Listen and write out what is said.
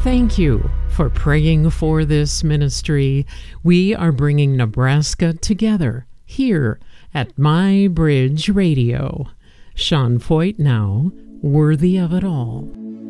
Thank you for praying for this ministry. We are bringing Nebraska together here at My Bridge Radio. Sean Foyt now, Worthy of It All.